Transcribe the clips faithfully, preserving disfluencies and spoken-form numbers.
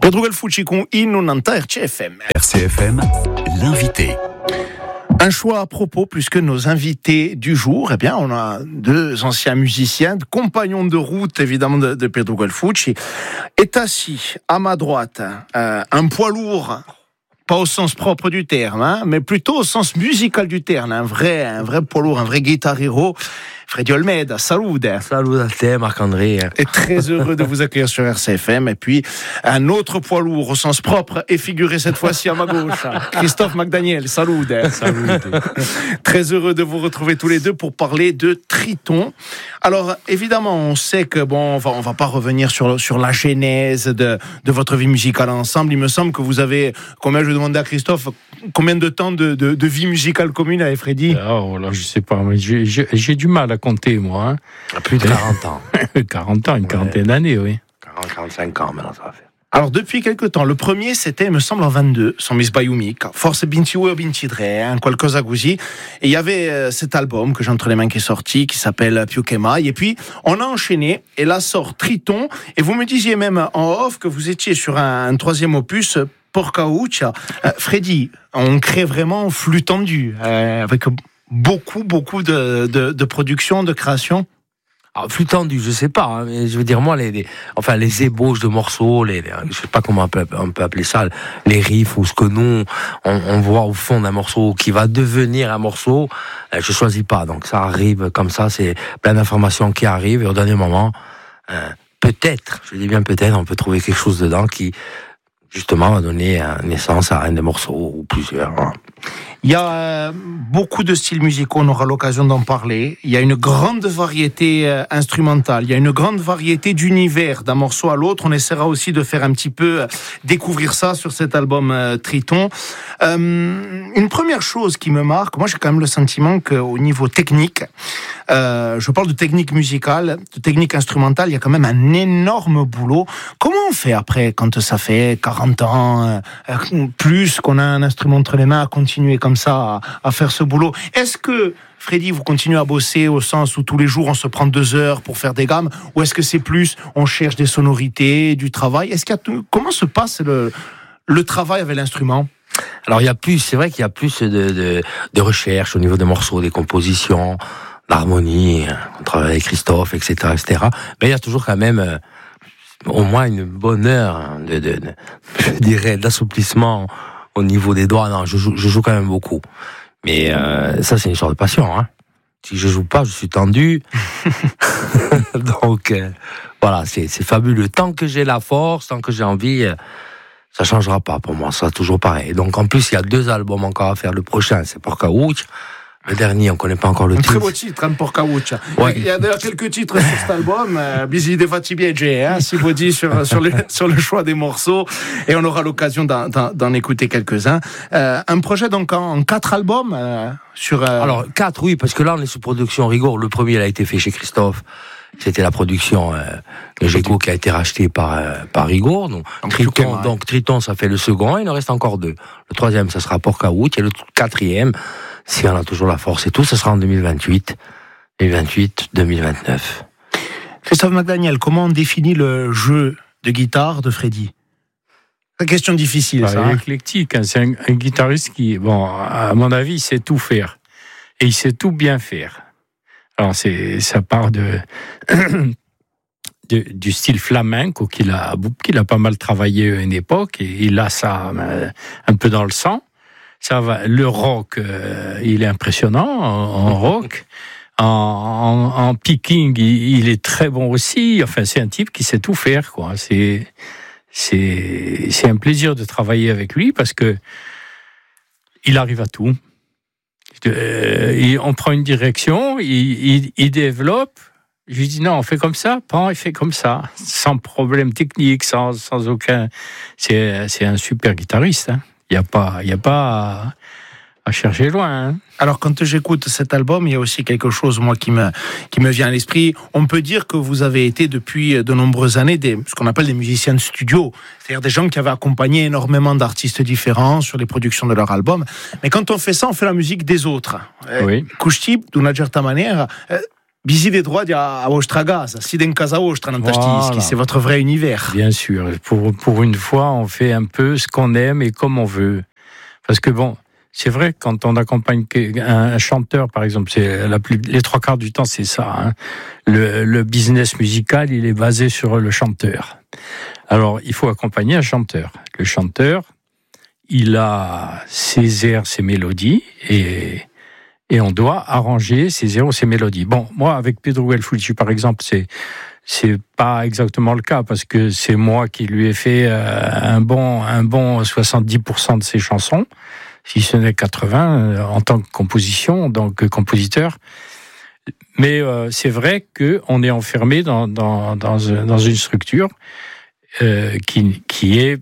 Pedro Galfucci con Inno Nanta R C F M. R C F M, l'invité. Un choix à propos, puisque nos invités du jour, eh bien, on a deux anciens musiciens, compagnons de route, évidemment, de, de Pedro Galfucci. Est assis à ma droite euh, un poids lourd, pas au sens propre du terme, hein, mais plutôt au sens musical du terme, un vrai, un vrai poids lourd, un vrai guitar hero. Freddy Olmeda, salute. Salut à te, Marc-André. Et très heureux de vous accueillir sur R C F M. Et puis, un autre poids lourd au sens propre et figuré cette fois-ci à ma gauche. Christophe McDaniel, salute. Salut. Très heureux de vous retrouver tous les deux pour parler de Triton. Alors, évidemment, on sait que, bon, on va, on va pas revenir sur, sur la genèse de, de votre vie musicale ensemble. Il me semble que vous avez, combien je vais demander à Christophe, combien de temps de, de, de vie musicale commune avec Freddy? Oh là, je sais pas, mais j'ai, j'ai, j'ai du mal à compter, moi. Hein. Plus de quarante ans. quarante ans, une quarantaine ouais. d'années, oui. quarante à quarante-cinq ans maintenant, ça va faire. Alors, depuis quelque temps, le premier, c'était, il me semble, en vingt-deux, son Miss Bayumik, Force vingt-deux ou vingt-trois, hein, qualcosa così. Et il y avait euh, cet album que j'ai entre les mains qui est sorti, qui s'appelle Più che mai. Et puis, on a enchaîné, et là sort Triton. Et vous me disiez même en off que vous étiez sur un, un troisième opus, Porca Uccia. Euh, Freddy, on crée vraiment flux tendu, euh, avec beaucoup, beaucoup de, de, de production, de création. Alors, flux tendu, je sais pas, hein, mais je veux dire, moi, les, les, enfin, les ébauches de morceaux, les, les, je sais pas comment on peut, on peut appeler ça, les riffs, ou ce que nous, on, on voit au fond d'un morceau qui va devenir un morceau, euh, je choisis pas. Donc, ça arrive comme ça, c'est plein d'informations qui arrivent, et au dernier moment, euh, peut-être, je dis bien peut-être, on peut trouver quelque chose dedans qui, justement, va donner euh, naissance à un des morceaux, ou plusieurs. Hein. Il y a euh, beaucoup de styles musicaux, on aura l'occasion d'en parler. Il y a une grande variété euh, instrumentale, il y a une grande variété d'univers d'un morceau à l'autre. On essaiera aussi de faire un petit peu euh, découvrir ça sur cet album euh, Triton. Euh, une première chose qui me marque, moi j'ai quand même le sentiment qu'au niveau technique, euh, je parle de technique musicale, de technique instrumentale, il y a quand même un énorme boulot. Comment on fait après, quand ça fait quarante ans, euh, plus qu'on a un instrument entre les mains, à continuer comme ça à, à faire ce boulot? Est-ce que Freddy, vous continuez à bosser au sens où tous les jours on se prend deux heures pour faire des gammes, ou est-ce que c'est plus on cherche des sonorités, du travail? Est-ce qu'il y a tout... Comment se passe le, le travail avec l'instrument? Alors il y a plus, c'est vrai qu'il y a plus de, de, de recherche au niveau des morceaux, des compositions, l'harmonie, on travaille avec Christophe, et cetera, et cetera. Mais il y a toujours quand même euh, au moins une bonne heure de, de, de je dirais, d'assouplissement au niveau des doigts. Non, je joue, je joue quand même beaucoup. Mais euh, ça, c'est une sorte de passion. Hein. Si je joue pas, je suis tendu. Donc euh, voilà, c'est, c'est fabuleux. Tant que j'ai la force, tant que j'ai envie, euh, ça changera pas pour moi. Ça sera toujours pareil. Donc en plus, il y a deux albums encore à faire. Le prochain, c'est Porca Uccia. Le dernier, on connaît pas encore le un titre. Très beau titre, hein, Porca Uccia. Ouais. Il y a d'ailleurs quelques titres sur cet album. Euh, Bisi de Fatibiege, hein, si vous dites sur, sur, le, sur le choix des morceaux. Et on aura l'occasion d'en, d'en, d'en écouter quelques-uns. Euh, un projet donc en, en quatre albums euh, sur. Euh... Alors quatre, oui, parce que là on est sous production Rigor. Le premier, il a été fait chez Christophe. C'était la production euh, Géco qui a été rachetée par euh, par Rigor. Donc, donc Triton, donc Triton, ça fait le second. Il en reste encore deux. Le troisième, ça sera Porca Uccia. Et le quatrième, si on a toujours la force et tout, ça sera en deux mille vingt-huit, deux mille vingt-huit, deux mille vingt-neuf. Christophe McDaniel, comment on définit le jeu de guitare de Freddy? C'est une question difficile, bah, ça. Il est éclectique. Hein. C'est un, un guitariste qui, bon, à mon avis, il sait tout faire. Et il sait tout bien faire. Alors, c'est, ça part de, de du style flamenco qu'il a, qu'il a pas mal travaillé à une époque. Et il a ça euh, un peu dans le sang. Ça va. Le rock, euh, il est impressionnant en, en rock. En, en, en picking, il, il est très bon aussi. Enfin, c'est un type qui sait tout faire, quoi. C'est, c'est, c'est un plaisir de travailler avec lui parce que il arrive à tout. Euh, il, on prend une direction, il, il, il développe. Je lui dis non, on fait comme ça. Pan, il fait comme ça, sans problème technique, sans, sans aucun. C'est, c'est un super guitariste. Hein. Il y a pas, il y a pas à, à chercher loin. Hein. Alors, quand j'écoute cet album, il y a aussi quelque chose, moi, qui me, qui me vient à l'esprit. On peut dire que vous avez été, depuis de nombreuses années, des, ce qu'on appelle des musiciens de studio. C'est-à-dire des gens qui avaient accompagné énormément d'artistes différents sur les productions de leurs albums. Mais quand on fait ça, on fait la musique des autres. Oui. Custi, d'une certa manière, Biside droit à Ostraga, si d'un casa Ostra, Voilà. c'est votre vrai univers. Bien sûr. Pour, pour une fois, on fait un peu ce qu'on aime et comme on veut. Parce que bon, c'est vrai que quand on accompagne un chanteur, par exemple, c'est la plus, les trois quarts du temps, c'est ça. Hein. Le, le business musical, il est basé sur le chanteur. Alors, il faut accompagner un chanteur. Le chanteur, il a ses airs, ses mélodies, et, et on doit arranger ses airs, ses mélodies. Bon, moi, avec Pedro El Fucci, par exemple, c'est c'est pas exactement le cas, parce que c'est moi qui lui ai fait euh, un bon, un bon soixante-dix pour cent de ses chansons, si ce n'est quatre-vingts, euh, en tant que composition, donc compositeur. Mais euh, c'est vrai qu'on est enfermé dans, dans, dans, dans une structure euh, qui, qui est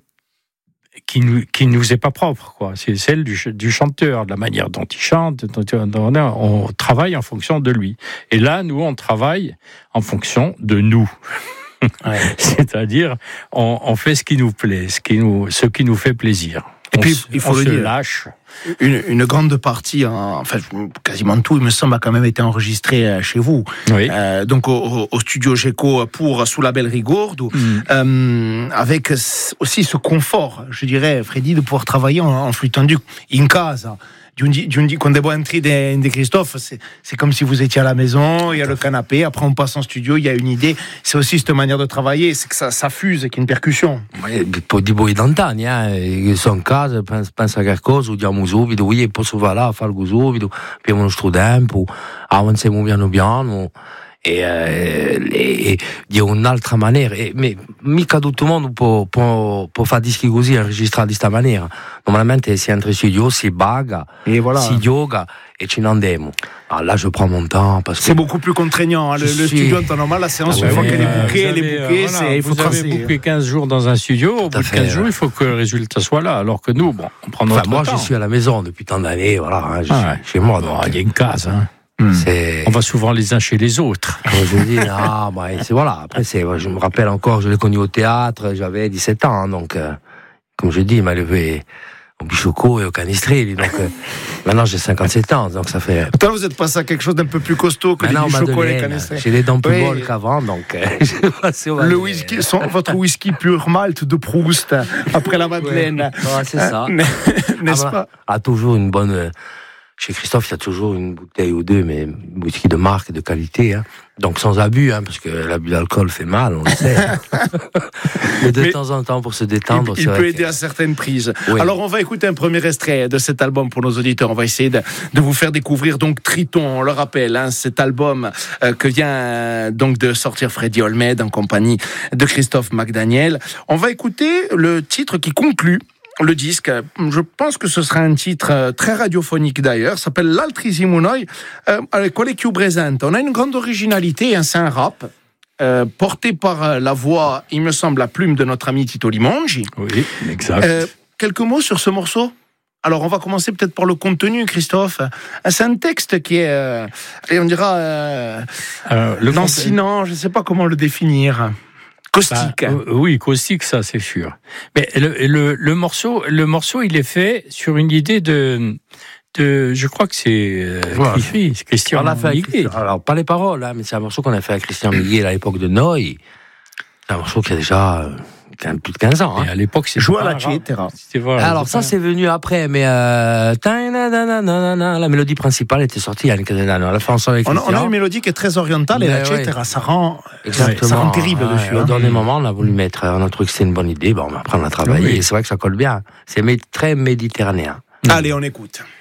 qui nous qui nous est pas propre, quoi. C'est celle du, du chanteur, de la manière dont il chante. Dont, dont, on travaille en fonction de lui. Et là, nous, on travaille en fonction de nous. Ouais. C'est-à-dire, on, on fait ce qui nous plaît, ce qui nous ce qui nous fait plaisir. Et on puis, se, il faut on le se dire, lâche. Une, une grande partie, enfin quasiment tout, il me semble, a quand même été enregistré chez vous. Oui. Euh, donc au, au studio Geco pour sous label Rigordo, mm. euh, avec aussi ce confort, je dirais, Freddy, de pouvoir travailler en, en flux tendu in casa. Quand vous entrez de Christophe, c'est, c'est comme si vous étiez à la maison, il y a le canapé, après on passe en studio, il y a une idée. C'est aussi cette manière de travailler, c'est que ça, ça fuse, qu'il y a une percussion. Poi di voi d'antan, eh, sono in casa, penso, penso a qualcosa, udiamo subito, io posso fare là, farlo subito, abbiamo nostro tempo, avanziamo piano piano. E, e, e di un'altra maniera, e, me, mica tutto il mondo può, può, può fare dischi così, registrare di questa maniera. Normalmente si entra in studio, si baga, voilà. Si yoga e ci andiamo. Ah, là, je prends mon temps parce que c'est beaucoup plus contraignant. Hein. Le, le studio en temps normal, la séance, une fois qu'elle est bouquée, elle est bouquée, voilà, c'est, il faut vous tracer. Vous avez bouqué quinze jours dans un studio, au bout de quinze jours, il faut que le résultat soit là. Alors que nous, bon, on prend notre enfin, moi, temps. Moi, je suis à la maison depuis tant d'années, voilà, hein, je ah, suis ouais. chez moi. Donc, il y a une case, hein. C'est... On va souvent les uns chez les autres. Je dis, ah, bah, c'est voilà. Après, c'est, je me rappelle encore, je l'ai connu au théâtre, j'avais dix-sept ans, donc, euh, comme je dis, il m'a levé au Bichoco et au Canistrelli. Donc, euh, maintenant, j'ai cinquante-sept ans, donc ça fait. Toi, vous êtes passé à quelque chose d'un peu plus costaud que maintenant, les Bichoco et les Canistrelli. J'ai les dents plus oui. molles qu'avant, donc. Euh, j'ai passé au Le whisky, son, votre whisky pur malt de Proust après la Madeleine. Ouais, ouais, c'est ça. N'est-ce ah, pas? A toujours une bonne. Chez Christophe, il y a toujours une bouteille ou deux, mais une whisky de marque et de qualité. Hein. Donc sans abus, hein, parce que l'abus d'alcool fait mal, on le sait. mais de mais temps en temps, pour se détendre, il, c'est il peut aider que... à certaines prises. Oui. Alors on va écouter un premier extrait de cet album pour nos auditeurs. On va essayer de, de vous faire découvrir donc Triton, on le rappelle, hein, cet album euh, que vient euh, donc de sortir Freddy Olmed en compagnie de Christophe McDaniel. On va écouter le titre qui conclut le disque. Je pense que ce sera un titre très radiophonique d'ailleurs, ça s'appelle L'Altrisimo Noi, euh, avec Collecchio Presente. On a une grande originalité, hein, c'est un rap euh, porté par la voix, il me semble, la plume de notre ami Tito Limongi. Oui, exact. Euh, quelques mots sur ce morceau? Alors on va commencer peut-être par le contenu, Christophe. C'est un texte qui est, euh, on dira, euh, euh, lancinant, contenu... je ne sais pas comment le définir. Caustique. Bah, euh, oui, caustique, ça c'est sûr. Mais le, le, le morceau, le morceau, il est fait sur une idée de, de je crois que c'est euh, voilà. Christian Miguel. Alors pas les paroles, hein, mais c'est un morceau qu'on a fait à Christian Miguel à l'époque de Noy. C'est un morceau qui a déjà euh, plus de quinze ans. Hein. Et à l'époque, c'est joué à la Chietera. Voilà, alors ça, c'est venu après, mais euh, la mélodie principale était sortie il y a une quinzaine d'années. On l'a fait ensemble avec on, Christian. on a une mélodie qui est très orientale mais et la Chietera, ouais. ça rend, Exactement. ça rend terrible ouais, dessus. Au hein. dernier moment, on a voulu mettre, on a trouvé que c'était une bonne idée. Bon, après, on a travaillé oui. et c'est vrai que ça colle bien. C'est très méditerranéen. Allez, on écoute.